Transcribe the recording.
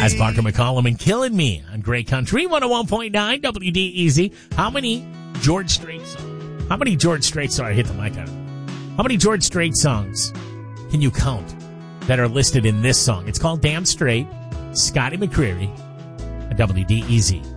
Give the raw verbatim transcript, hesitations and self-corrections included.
That's Parker McCollum and Killing Me on Great Country one oh one point nine W D E Z. How many George Strait songs? How many George Strait songs? Hit the mic on it. How many George Strait songs can you count that are listed in this song? It's called Damn Straight. Scotty McCreery at W D E Z.